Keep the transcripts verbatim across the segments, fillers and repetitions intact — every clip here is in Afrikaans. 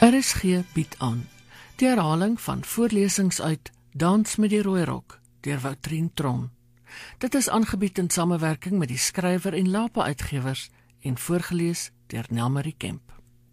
R S G bied aan die herhaling van voorlesings uit Dans met die Rooi Rok deur Woutrien Tron. Dit is aangebied in samewerking met die skrywer en Lapa Uitgewers en voorgeles deur Nelmarie Kemp.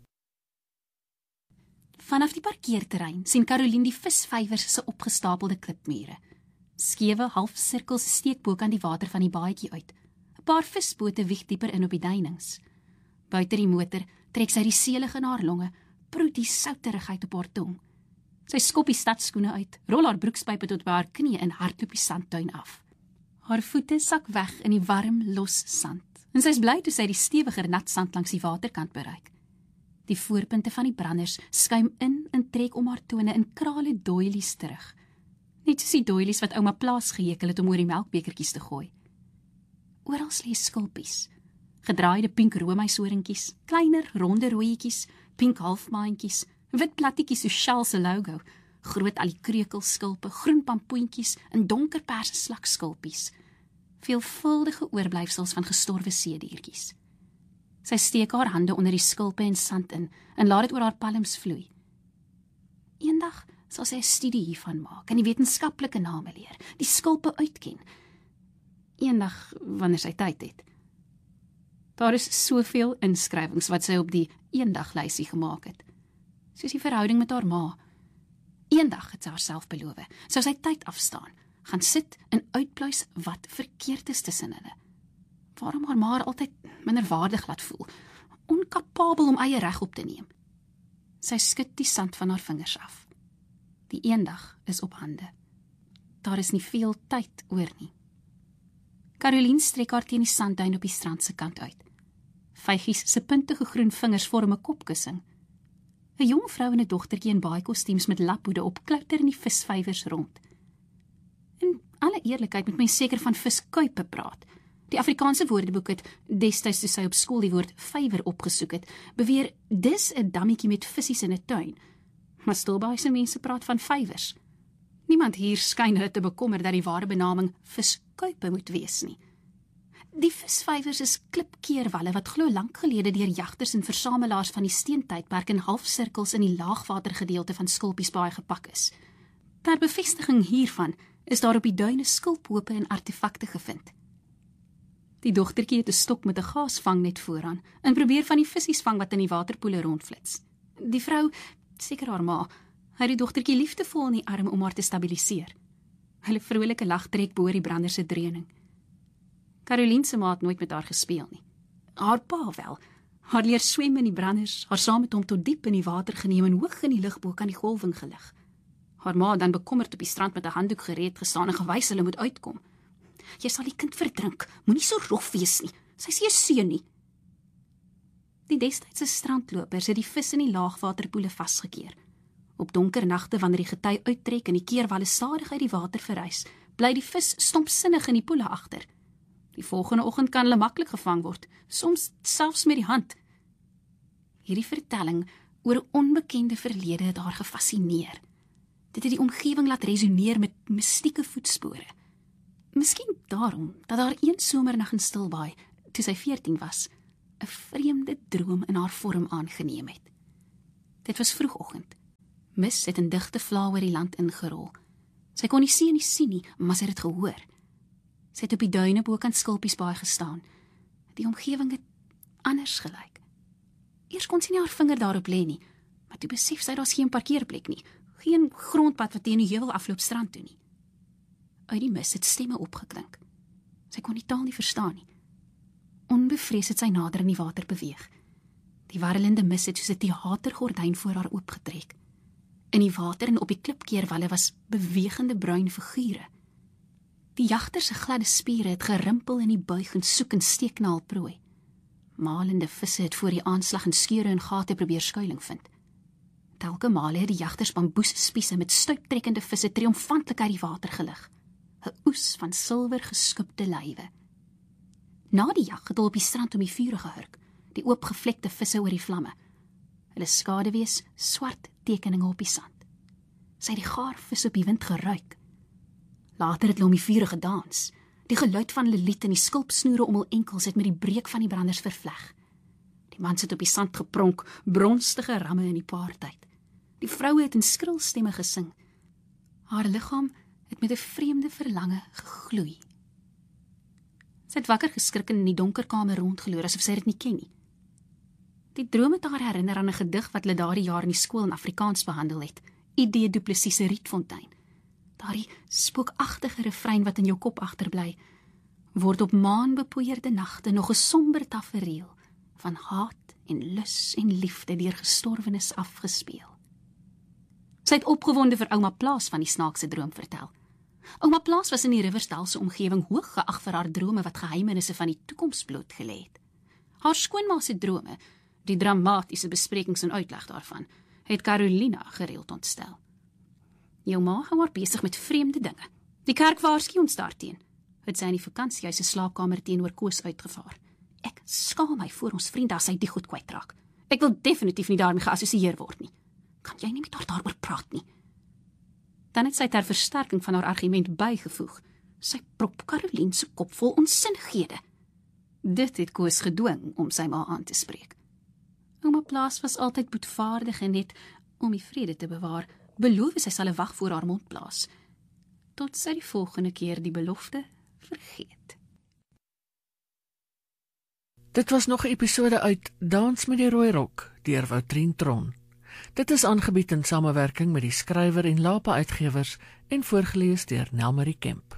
Vanaf die parkeerterrein sien Caroline die visvyvers se opgestapelde klipmure. Skewe halfsirkels steek bo kan die water van die baadjie uit. 'n Paar visbote wieg dieper in op die duinings. Buite die motor trek sy die seelig in haar longe, proe die souterigheid op haar tong. Sy skop die stadskoene uit, rol haar broekspype tot by haar knie en hardloop die sandtuin af. Haar voete sak weg in die warm, los sand, en sy is bly toe sy die stewiger nat sand langs die waterkant bereik. Die voorpunte van die branders skuim in en trek om haar tone in krale doilies terug. Net soos die doilies wat ouma Plaas gehekel het om oor die melkbekertjies te gooi. Oral lê skulpies, gedraaide pink roomyshoringkies, kleiner ronde rooietjies, pink halfmaantjies, wit plattetjies so Shell se logo, groot alikreukelskulpe, groen pampoentjies en donker perse slakskulpies, veelvuldige oorblyfsels van gestorwe seediertjies. Sy steek haar hande onder die skulpe en sand in en laat dit oor haar palms vloei. Eendag sal sy 'n studie hiervan maak en die wetenskaplike name leer, die skulpe uitken. Eendag wanneer sy tyd het. Daar is soveel inskrywings wat sy op die eendaglysie gemaak het. Soos die verhouding met haar ma. Eendag het sy haarself beloof, sou sy tyd afstaan, gaan sit en uitpluis wat verkeerd is tussen hulle. Waarom haar ma haar altyd minderwaardig laat voel, onkapabel om eie reg op te neem. Sy skud die sand van haar vingers af. Die eendag is op hande. Daar is nie veel tyd oor nie. Caroline strek haar teen die sandduin op die strand se kant uit. Vygies se puntige groen vingers vorm 'n kopkussing. 'n Jong vrou en 'n dogtertjie in baie kostuums met laphoede op klouter in die visvyvers rond. In alle eerlikheid moet mens seker van viskuipe praat. Die Afrikaanse Woordeboek het destyds toe sy op skool die woord vywer opgesoek het, beweer dis 'n dammetjie met visies in 'n tuin. Maar stilbaai mense praat van vyvers. Niemand hier skyn hulle te bekommer dat die ware benaming viskuipe moet wees nie. Die visvyvers is klipkeerwalle wat glo lank gelede deur jagters en versamelaars van die steentydperk in halfsirkels in die laagwatergedeelte van Skulpiesbaai gepak is. Ter bevestiging hiervan is daar op die duine skulphope en artefakte gevind. Die dogtertjie het 'n stok met 'n gaasvangnet vooraan en probeer van die visies vang wat in die waterpoele rondflits. Die vrou, seker haar ma, het die dogtertjie liefdevol in die arm om haar te stabiliseer. Hulle vrolike lag trek bo die brander se dreuning. Caroline se ma het nooit met haar gespeel nie. Haar pa wel. Haar leer swem in die branders, haar saam met hom tot diep in die water geneem en hoog in die lug bo kan die golwing gelig. Haar ma het dan bekommerd op die strand met 'n handdoek gereed gestaan en gewys hulle moet uitkom. Jy sal die kind verdrink, moenie so rof wees nie, sy is nie 'n seun nie. Die destydse strandlopers het die vis in die laagwaterpoele vasgekeer. Op donker nagte wanneer die gety uittrek en die keerwalle stadig uit die water verrys, bly die vis stompsinnig in die poele agter. Die volgende oggend kan hulle maklik gevang word, soms selfs met die hand. Hierdie vertelling oor 'n onbekende verlede het haar gefassineer. Dit het die omgewing laat resoneer met mystieke voetspore. Miskien daarom dat haar een somernag in Stilbaai, toe sy veertien was, 'n vreemde droom in haar vorm aangeneem het. Dit was vroegoggend. Mis het in digte vlae oor die land ingerol. Sy kon nie sien nie sien nie, maar sy het dit gehoor. Sy het op die duine bo kan Skulpiesbaai gestaan. Die omgewing het anders gelyk. Eers kon sy nie haar vinger daarop lê nie, maar toe besef sy daar's geen parkeerplek nie, geen grondpad wat teen die heuwel afloop strand toe nie. Uit die mis het stemme opgeklink. Sy kon die taal nie verstaan nie. Onbevrees het sy nader in die water beweeg. Die warrelende mis het soos 'n teatergordyn voor haar oopgetrek. In die water en op die klipkeerwalle was bewegende bruin figure. Die jagter se gladde spiere het gerimpel in die buig en soek en steek na hul prooi. Malende visse het voor die aanslag in skeure en gate probeer skuiling vind. Telke male het die jagters bamboesspiese met stuiptrekkende visse triomfantlik uit die water gelig. 'n Oes van silwer geskubde lywe. Na die jag het hulle op die strand om die vuur gehurk, die oopgevlekte visse oor die vlamme. Hulle skaduwees swart tekeninge op die sand. Sy het die gaar vis op die wind geruik. Later het hulle om die vuur gedans. Die geluid van hulle lied en die skulpsnoere om hul enkels het met die breek van die branders vervleg. Die Die man sit op die sand gepronk, bronstige ramme in die paartyd. Die vroue het in skril stemme gesing. Haar liggaam het met 'n vreemde verlange gegloei. Sy het wakker geskrik en in die donker kamer rondgeloer, asof sy dit nie ken nie. Die droom het haar herinner aan 'n gedig wat hulle daardie jaar in die skool in Afrikaans behandel het, Idee Du Plessis se Rietfontein. Daardie spookagtige refrein wat in jou kop agterbly, word op maanbepoeierde nagte nog 'n somber tafereel van haat en lus en liefde deur gestorwenes afgespeel. Sy het opgewonde vir ouma Plaas van die snaakse droom vertel. Ouma Plaas was in die Riversdal se omgewing hoog geag vir haar drome wat geheimenisse van die toekoms blootgelê het. Haar skoonma se drome, die dramatiese besprekings en uitleg daarvan, het Carolina gereeld ontstel. Jou ma hou haar besig met vreemde dinge. Die kerk waarsku ons daarteen, het sy in die vakansiehuis se slaapkamer teenoor Koos uitgevaar. Ek skaam my voor ons vriende as sy die goed kwytraak. Ek wil definitief nie daarmee geassosieer word nie. Kan jy nie met haar daaroor praat nie? Dan het sy ter versterking van haar argument bygevoeg. Sy prop Caroline se kop vol onsinnighede. Dit het Koos gedwing om sy ma aan te spreek. Ouma Plaas was altyd boetvaardig en net, om die vrede te bewaar, beloof sy sal 'n wag voor haar mond plaas, tot sy die volgende keer die belofte vergeet. Dit was nog 'n episode uit Dans met die Rooi Rok deur Woutrien Tron. Dit is aangebied in samewerking met die Skrywer en Lapa Uitgewers en voorgeles deur Nelmarie Kemp.